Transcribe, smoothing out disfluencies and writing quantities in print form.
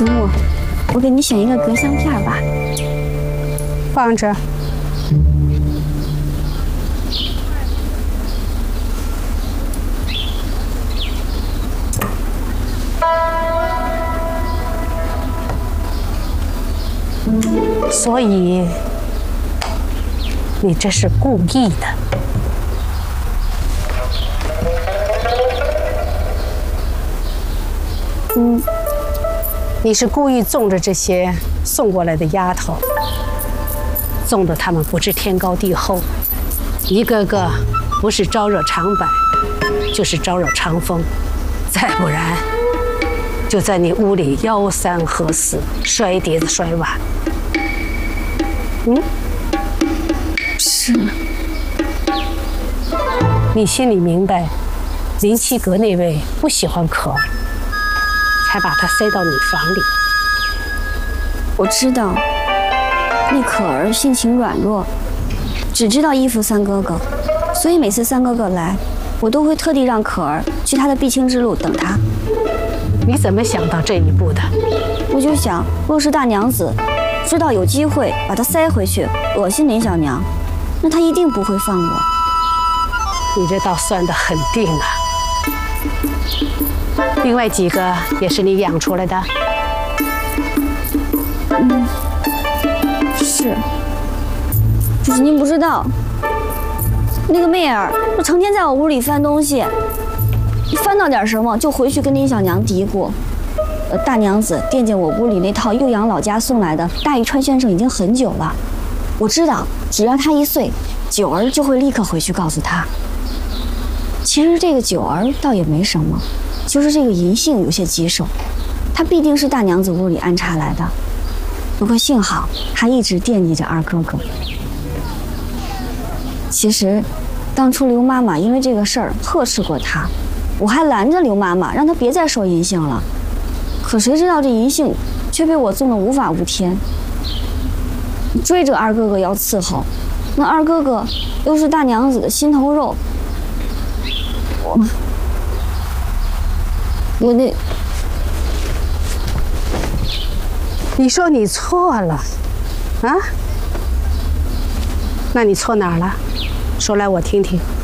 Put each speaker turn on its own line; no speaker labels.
子木，我给你选一个隔香片吧。
放着。所以，你这是故意的。你是故意纵着这些送过来的丫头，纵得他们不知天高地厚，一个个不是招惹长柏，就是招惹长风，再不然就在你屋里吆三喝四，摔碟子摔碗。
是。
你心里明白，林七阁那位不喜欢可儿，才把他塞到你房里。
我知道，那可儿性情软弱，只知道依附三哥哥，所以每次三哥哥来，我都会特地让可儿去他的必经之路等他。
你怎么想到这一步的？
我就想，若是大娘子知道有机会把他塞回去，恶心林小娘，那她一定不会放我。
你这倒算得很定啊。另外几个也是你养出来的？
是。就是您不知道，那个媚儿就成天在我屋里翻东西，翻到点什么就回去跟林小娘嘀咕。大娘子惦记我屋里那套幼养老家送来的大玉川宣城已经很久了，我知道只要她一碎，九儿就会立刻回去告诉她。其实这个九儿倒也没什么，就是这个银杏有些棘手，她必定是大娘子屋里安插来的。不过幸好她一直惦记着二哥哥。其实，当初刘妈妈因为这个事儿呵斥过她，我还拦着刘妈妈让她别再说银杏了。可谁知道这银杏却被我纵得无法无天，追着二哥哥要伺候，那二哥哥又是大娘子的心头肉，我那……
你说你错了，啊？那你错哪儿了？说来我听听。